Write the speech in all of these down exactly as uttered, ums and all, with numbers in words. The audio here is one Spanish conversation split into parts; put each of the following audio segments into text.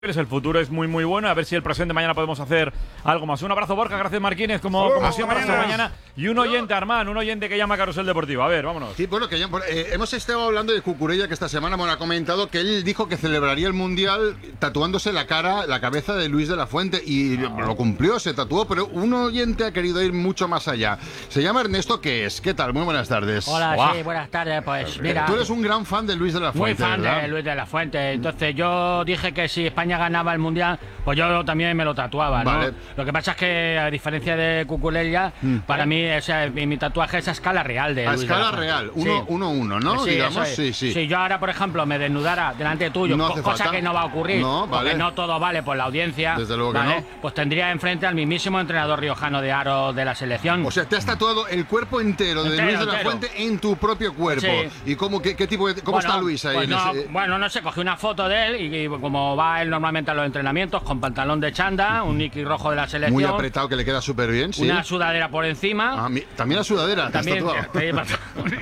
El futuro es muy muy bueno, a ver si el presente mañana podemos hacer algo más. Un abrazo, Borja, gracias Marquínez, como, oh, como siempre, hasta mañana. Y un oyente, Armán, un oyente que llama a Carrusel Deportivo. A ver, vámonos. Sí, bueno, que ya, eh, hemos estado hablando de Cucurella, que esta semana bueno, ha comentado que él dijo que celebraría el Mundial tatuándose la cara, la cabeza de Luis de la Fuente, y ah. lo cumplió, se tatuó, pero un oyente ha querido ir mucho más allá. Se llama Ernesto, ¿qué es? ¿Qué tal? Muy buenas tardes. Hola, Hola. sí, buenas tardes, pues mira. Tú eres un gran fan de Luis de la Fuente, Muy fan ¿verdad? de Luis de la Fuente, entonces yo dije que si España ganaba el Mundial, pues yo también me lo tatuaba, ¿no? Vale. Lo que pasa es que, a diferencia de Cucurella, mm. para mí, o sea, mi tatuaje es a escala real de A Luis escala de la real, sí. uno, uno, uno, ¿no? Sí, Digamos, es. sí, sí. Si yo ahora, por ejemplo, me desnudara delante tuyo, no co cosa falta. que no va a ocurrir, no, vale. porque no todo vale por la audiencia, desde luego que ¿vale? no. Pues tendría enfrente al mismísimo entrenador riojano de aro de la selección. O sea, te has tatuado el cuerpo entero, entero de Luis de la entero. Fuente en tu propio cuerpo. Sí. ¿Y cómo, qué, qué tipo de, cómo bueno, está Luis ahí? Pues en no, ese... Bueno, no sé, cogí una foto de él y, y como va él normalmente a los entrenamientos, con pantalón de chanda, un Nike rojo de la selección. Muy apretado, que le queda súper bien, sí. Una sudadera por encima. Ah, mi, también la sudadera, También, te has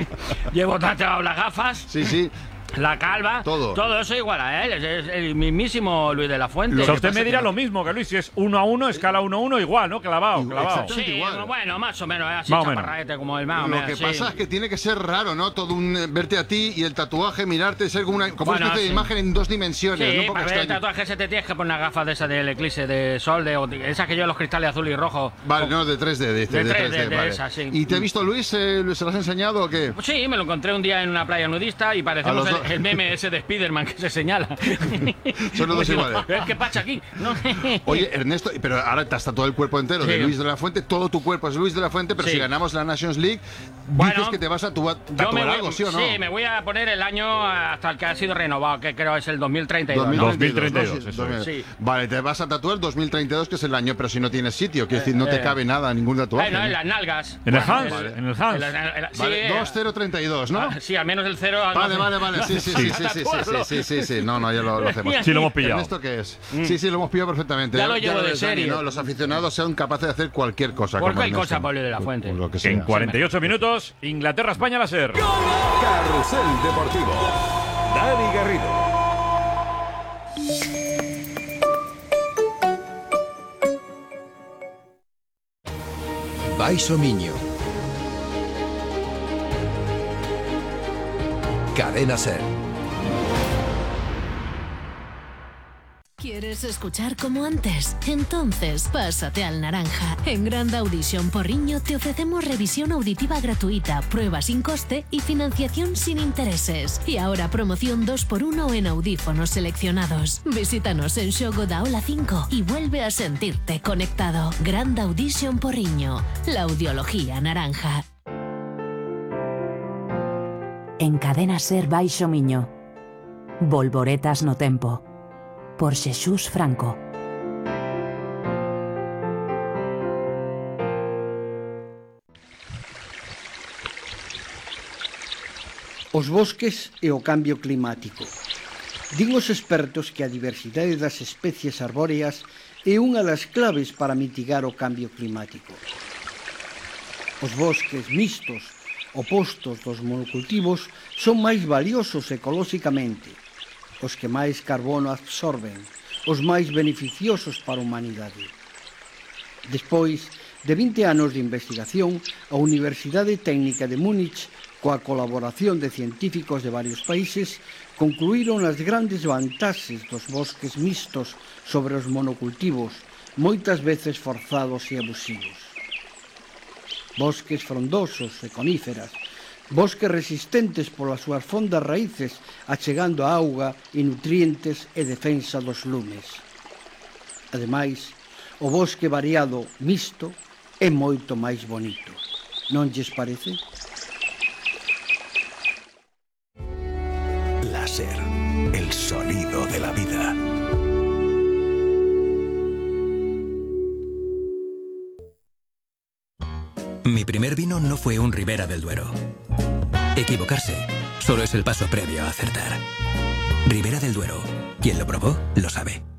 llevo tatuado las gafas. Sí, sí. La calva, todo. todo eso igual a él, es, es el mismísimo Luis de la Fuente. O sea, usted me dirá que lo mismo que Luis, si es uno a uno, escala uno a uno, igual, ¿no? Clavado, clavado. Sí, igual. bueno, más o menos, así más chaparraete como el más Lo o menos, que sí. pasa es que tiene que ser raro, ¿no? Todo un verte a ti y el tatuaje, mirarte, ser como una, como bueno, una especie sí. de imagen en dos dimensiones. Sí, ¿no? Un poco para ver el extraño. tatuaje ese te tienes que poner unas gafas de esas del eclipse de sol, de, de esas que yo los cristales azul y rojo. Vale, no, de tres D, dice, de, de tres D, tres D, de vale. esas, sí. ¿Y te ha visto Luis? Eh, ¿Se lo has enseñado o qué? Sí, me lo encontré un día en una playa nudista y parecemos el, el meme ese de Spiderman que se señala. Son los dos iguales. ¿Qué pasa aquí? No. Oye, Ernesto, pero ahora te has tatuado el cuerpo entero sí. de Luis de la Fuente, todo tu cuerpo es Luis de la Fuente, pero sí. si ganamos la Nations League, bueno, dices que te vas a tatuar algo, ¿sí o no? Sí, me voy a poner el año hasta el que ha sido renovado, que creo es el dos mil treinta y dos. dos mil treinta y dos, ¿no? eso es. Sí. Vale, te vas a tatuar dos mil treinta y dos, que es el año, pero si no tienes sitio, quiero decir, no te cabe nada, ningún tatuaje. Eh, no, en las nalgas. En el Hans, vale. en el Hans. En la, en la, sí, vale, dos cero treinta y dos, ¿no? Ah, sí, al menos el cero. Vale, no, vale, vale, sí, sí, sí, sí, sí, sí, sí, sí, sí, no, no, ya lo, lo hacemos. Sí, lo hemos pillado. ¿Esto qué es? Mm. Sí, sí, lo hemos pillado perfectamente. Ya lo llevo de serie. ¿no? Los aficionados son capaces de hacer cualquier cosa. Cualquier cosa, Pablo de la Fuente. Lo que sea. En cuarenta y ocho minutos, Inglaterra-España láser. Carrusel Deportivo. Dani Garrido. Baixo Miño. Cadena Ser. ¿Quieres escuchar como antes? Entonces, pásate al naranja. En Grand Audition Porriño te ofrecemos revisión auditiva gratuita, prueba sin coste y financiación sin intereses. Y ahora promoción dos por uno en audífonos seleccionados. Visítanos en Xogo da Ola cinco y vuelve a sentirte conectado. Grand Audition Porriño, la audiología naranja. En Cadena Ser Baixo Miño. Volvoretas no tempo. Por Xesús Franco. Os bosques e o cambio climático. Din os expertos que a diversidade das especies arbóreas é unha das claves para mitigar o cambio climático. Os bosques mixtos, opostos dos monocultivos, son máis valiosos ecolóxicamente, os que máis carbono absorben, os máis beneficiosos para a humanidade. Despois de vinte anos de investigación, a Universidade Técnica de Múnich, coa colaboración de científicos de varios países, concluíron as grandes vantaxes dos bosques mixtos sobre os monocultivos, moitas veces forzados e abusivos. Bosques frondosos e coníferas, bosques resistentes polas súas fondas raíces, achegando a auga e nutrientes e defensa dos lumes. Ademais, o bosque variado mixto é moito máis bonito. Non lles parece? Láser, el sonido de la vida. Mi primer vino no fue un Ribera del Duero. Equivocarse solo es el paso previo a acertar. Ribera del Duero. Quien lo probó, lo sabe.